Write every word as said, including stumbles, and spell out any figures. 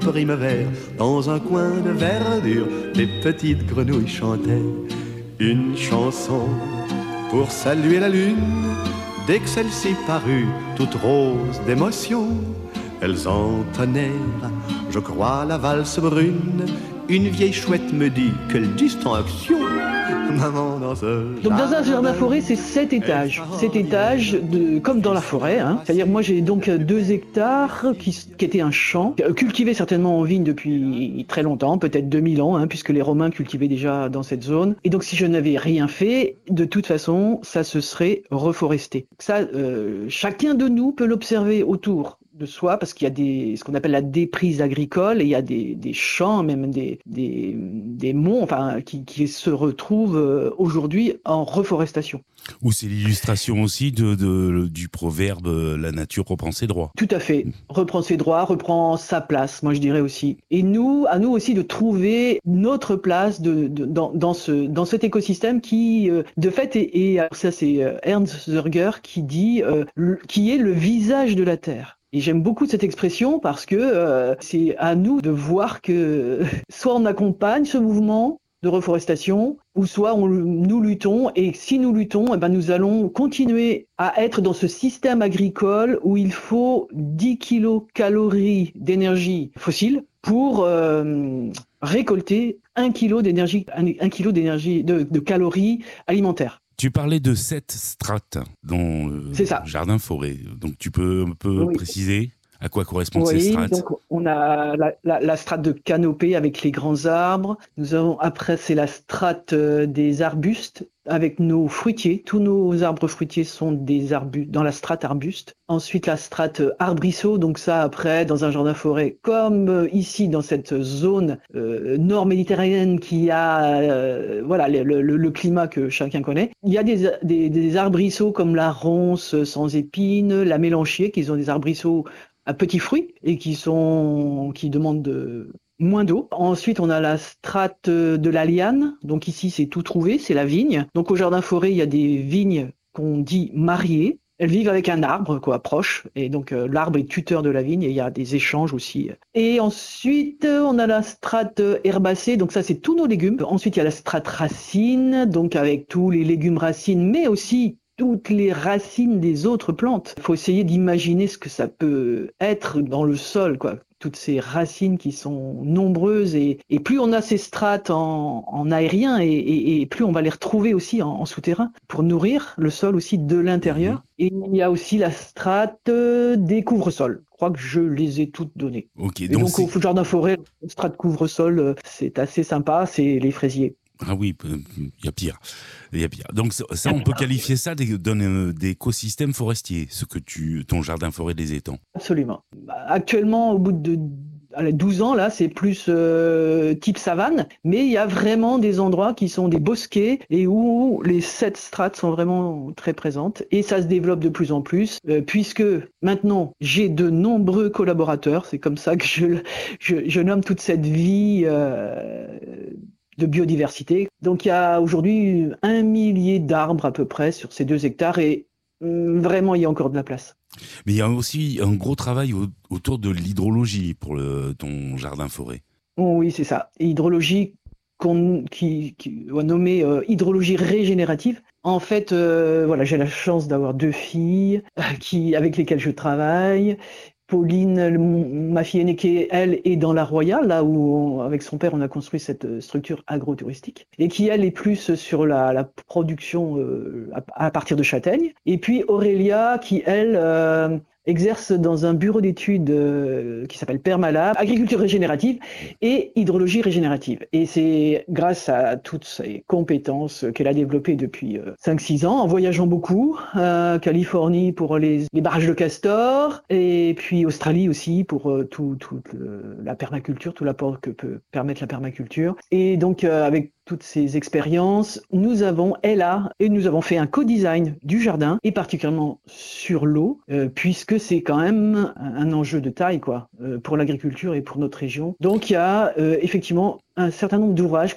Primavera, dans un coin de verdure, les petites grenouilles chantaient une chanson pour saluer la lune. Dès que celle-ci parut, toute rose d'émotion, elles entonnèrent, je crois, la valse brune. Une vieille chouette me dit, quelle distinction, maman dans ce Donc dans un jardin-forêt, c'est sept étages. Sept étages, de, comme dans la forêt. Hein. C'est-à-dire moi j'ai donc deux hectares qui, qui étaient un champ, cultivé certainement en vigne depuis très longtemps, peut-être deux mille ans, hein, puisque les Romains cultivaient déjà dans cette zone. Et donc si je n'avais rien fait, de toute façon, ça se serait reforesté. Ça, euh, chacun de nous peut l'observer autour de soi, parce qu'il y a des, ce qu'on appelle la déprise agricole, et il y a des, des champs, même des, des, des monts, enfin, qui, qui se retrouvent aujourd'hui en reforestation. Ou c'est l'illustration aussi de, de, du proverbe « la nature reprend ses droits ». Tout à fait. Reprend ses droits, reprend sa place, moi je dirais aussi. Et nous, à nous aussi de trouver notre place de, de, dans, dans, ce, dans cet écosystème qui, de fait, est, et ça c'est Ernst Zerger qui dit, euh, qui est le visage de la Terre. Et j'aime beaucoup cette expression parce que euh, c'est à nous de voir que soit on accompagne ce mouvement de reforestation, ou soit on, nous luttons, et si nous luttons, eh ben nous allons continuer à être dans ce système agricole où il faut dix kilocalories d'énergie fossile pour euh, récolter un kilo d'énergie, un, un kilo d'énergie, de, de calories alimentaires. Tu parlais de sept strates dans le jardin-forêt. Donc, tu peux un peu oui. préciser à quoi correspondent oui, ces strates? Donc on a la, la, la strate de canopée avec les grands arbres. Nous avons après, c'est la strate des arbustes avec nos fruitiers. Tous nos arbres fruitiers sont des arbustes, dans la strate arbuste. Ensuite, la strate arbrisseau. Donc ça, après, dans un jardin-forêt, comme ici, dans cette zone euh, nord-méditerranéenne qui a euh, voilà, le, le, le climat que chacun connaît, il y a des, des, des arbrisseaux comme la ronce sans épines, la mélanchier, qui sont des arbrisseaux à petits fruits et qui sont qui demandent de, moins d'eau. Ensuite, on a la strate de la liane. Donc ici, c'est tout trouvé, c'est la vigne. Donc au jardin-forêt, il y a des vignes qu'on dit mariées. Elles vivent avec un arbre, quoi, proche. Et donc euh, l'arbre est tuteur de la vigne et il y a des échanges aussi. Et ensuite, on a la strate herbacée. Donc ça, c'est tous nos légumes. Ensuite, il y a la strate racine, donc avec tous les légumes racines, mais aussi toutes les racines des autres plantes. Il faut essayer d'imaginer ce que ça peut être dans le sol, quoi. Toutes ces racines qui sont nombreuses et, et plus on a ces strates en, en aérien et, et, et plus on va les retrouver aussi en, en souterrain pour nourrir le sol aussi de l'intérieur. Et il y a aussi la strate des couvre-sols. Je crois que je les ai toutes données. Okay, et donc donc au jardin-forêt, la strate couvre-sol, c'est assez sympa, c'est les fraisiers. Ah oui, il y a pire. Il y a pire. Donc ça, on peut qualifier ça d'un d'écosystème forestier, ce que tu, ton jardin forêt des étangs. Absolument. Actuellement, au bout de douze ans, là, c'est plus euh, type savane, mais il y a vraiment des endroits qui sont des bosquets et où les sept strates sont vraiment très présentes et ça se développe de plus en plus euh, puisque maintenant j'ai de nombreux collaborateurs. C'est comme ça que je, je, je nomme toute cette vie euh, de biodiversité. Donc il y a aujourd'hui un millier d'arbres à peu près sur ces deux hectares et euh, vraiment il y a encore de la place. Mais il y a aussi un gros travail au, autour de l'hydrologie pour le, ton jardin-forêt. Oh oui, c'est ça. Hydrologie qu'on qui, qui on nommé euh, hydrologie régénérative. En fait, euh, voilà, j'ai la chance d'avoir deux filles euh, qui avec lesquelles je travaille. Pauline, le, ma fille aînée, qui elle est dans la Royale, là où on, avec son père on a construit cette structure agro-touristique, et qui elle est plus sur la, la production euh, à, à partir de châtaignes. Et puis Aurélia, qui elle euh, exerce dans un bureau d'études euh, qui s'appelle Permalab, agriculture régénérative et hydrologie régénérative. Et c'est grâce à toutes ces compétences qu'elle a développées depuis euh, cinq six ans, en voyageant beaucoup, euh, Californie pour les, les barrages de castor, et puis Australie aussi pour euh, tout, tout le, la permaculture, tout l'apport que peut permettre la permaculture. Et donc euh, avec toutes ces expériences, nous avons, elle a, et nous avons fait un co-design du jardin, et particulièrement sur l'eau, euh, puisque c'est quand même un, un enjeu de taille, quoi, euh, pour l'agriculture et pour notre région. Donc il y a euh, effectivement un certain nombre d'ouvrages